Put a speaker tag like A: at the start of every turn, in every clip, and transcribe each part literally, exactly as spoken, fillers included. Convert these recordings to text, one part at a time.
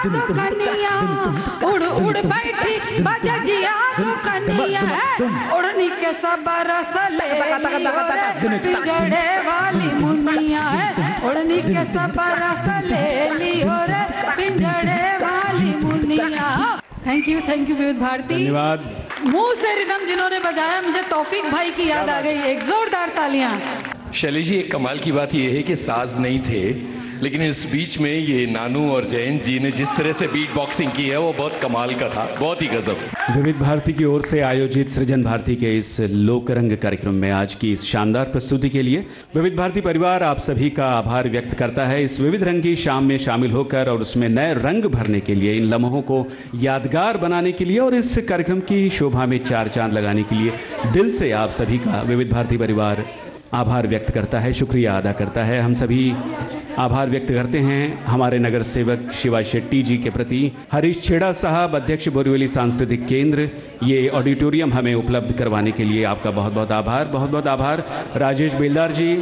A: तो कन्या उड़ उड़ बैठी बजजिया तो कन्या उड़नी के सब रस ले ली पिंजड़े वाली मुनिया है उड़नी के सब रस ले ली और पिंजड़े वाली Muniya. Thank you thank you विविध भारती।
B: धन्यवाद।
A: मुंह से रिदम जिन्होंने बजाया मुझे तौफीक भाई की याद आ गई। एक जोरदार तालियां।
C: शैलेश जी, एक कमाल की बात यह है कि साज नहीं थे, लेकिन इस बीच में ये नानू और जयंत जी ने जिस तरह से बीट बॉक्सिंग की है वो बहुत कमाल का था, बहुत ही गजब।
B: विविध भारती की ओर से आयोजित सृजन भारती के इस लोकरंग कार्यक्रम में आज की इस शानदार प्रस्तुति के लिए विविध भारती परिवार आप सभी का आभार व्यक्त करता है। इस विविध रंग की शाम में शामिल होकर और उसमें नए रंग भरने के लिए, इन लम्हों को यादगार बनाने के लिए और इस कार्यक्रम की शोभा में चार चांद लगाने के लिए दिल से आप सभी का विविध भारती परिवार आभार व्यक्त करता है, शुक्रिया अदा करता है। हम सभी आभार व्यक्त करते हैं हमारे नगर सेवक शिवा शेट्टी जी के प्रति। हरीश छेड़ा साहब, अध्यक्ष बोरीवली सांस्कृतिक केंद्र, ये ऑडिटोरियम हमें उपलब्ध करवाने के लिए आपका बहुत बहुत आभार, बहुत बहुत आभार। राजेश बेलदार जी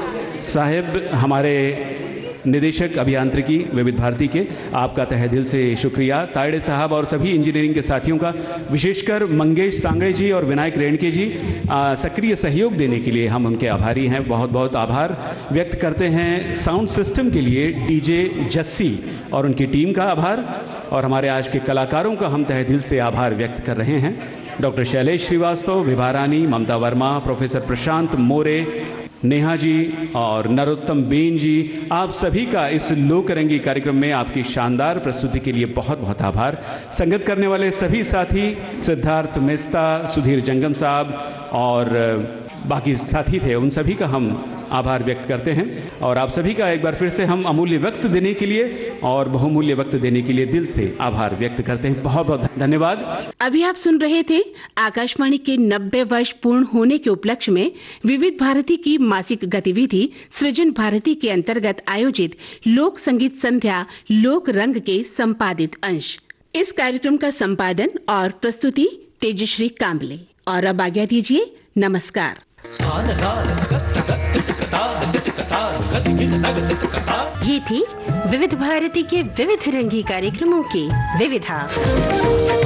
B: साहब, हमारे निदेशक अभियांत्रिकी विविध भारती के, आपका तहे दिल से शुक्रिया। तायड़े साहब और सभी इंजीनियरिंग के साथियों का, विशेषकर मंगेश सांगड़े जी और विनायक रेणके जी, सक्रिय सहयोग देने के लिए हम उनके आभारी हैं। बहुत बहुत आभार व्यक्त करते हैं साउंड सिस्टम के लिए डीजे जस्सी और उनकी टीम का आभार, और हमारे आज के कलाकारों का हम तहे दिल से आभार व्यक्त कर रहे हैं। डॉक्टर शैलेश श्रीवास्तव, विभा रानी, ममता वर्मा, प्रोफेसर प्रशांत मोरे, नेहा जी और नरोत्तम बेन जी, आप सभी का इस लोकरंगी कार्यक्रम में आपकी शानदार प्रस्तुति के लिए बहुत बहुत आभार। संगत करने वाले सभी साथी, सिद्धार्थ मेस्ता, सुधीर जंगम साहब और बाकी साथी थे, उन सभी का हम आभार व्यक्त करते हैं। और आप सभी का एक बार फिर से हम अमूल्य वक्त देने के लिए और बहुमूल्य वक्त देने के लिए दिल से आभार व्यक्त करते हैं। बहुत बहुत धन्यवाद।
D: अभी आप सुन रहे थे आकाशवाणी के नब्बे वर्ष पूर्ण होने के उपलक्ष्य में विविध भारती की मासिक गतिविधि सृजन भारती के अंतर्गत आयोजित लोक संगीत संध्या लोक रंग के संपादित अंश। इस कार्यक्रम का संपादन और प्रस्तुति तेजश्री कांबले। और अब आज्ञा दीजिए, नमस्कार। ये थी विविध भारती के विविध रंगी कार्यक्रमों की विविधा।